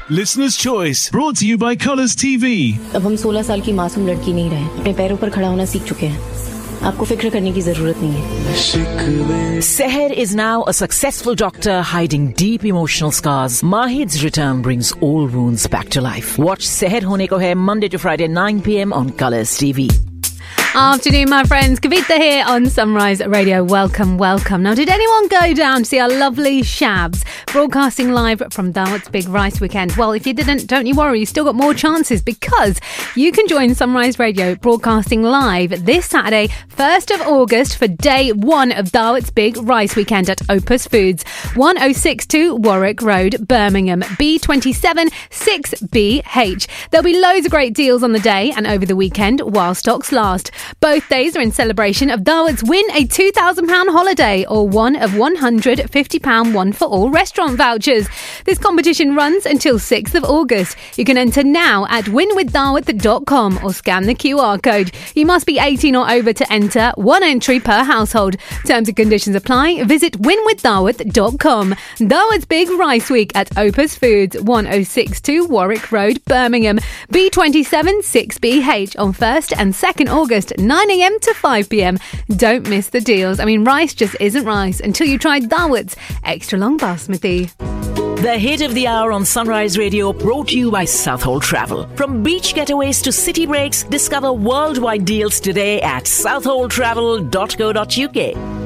Listener's Choice, brought to you by Colours TV. अब हम 16 साल की मासूम लड़की नहीं रहे, अपने पैरों पर खड़ा होना सीख चुके हैं. आपको फिक्र करने की जरूरत नहीं है. Seher is now a successful doctor hiding deep emotional scars. Mahid's return brings all wounds back to life. Watch Seher Hone Ko Hai Monday to Friday 9 p.m. on Colours TV. Afternoon, my friends. Kavita here on Sunrise Radio. Welcome, welcome. Now, did anyone go down to see our lovely Shabs broadcasting live from Dawat's Big Rice Weekend? Well, if you didn't, don't you worry. You've still got more chances because you can join Sunrise Radio broadcasting live this Saturday, 1st of August for day one of Dawat's Big Rice Weekend at Opus Foods, 1062 Warwick Road, Birmingham, B27 6BH. There'll be loads of great deals on the day and over the weekend while stocks last. Both days are in celebration of Dawat's Win a £2,000 holiday or one of £150 one for all restaurant vouchers. This competition runs until 6th of August. You can enter now at winwithdawat.com or scan the QR code. You must be 18 or over to enter. One entry per household. Terms and conditions apply. Visit winwithdawat.com. Dawat's Big Rice Week at Opus Foods, 1062 Warwick Road, Birmingham, B27 6BH on 1st and 2nd August, 9 a.m. to 5 p.m. Don't miss the deals. I mean, rice just isn't rice until you try Dawat's extra long basmati. The hit of the hour on Sunrise Radio, brought to you by Southhold Travel. From beach getaways to city breaks, discover worldwide deals today at southholdtravel.co.uk.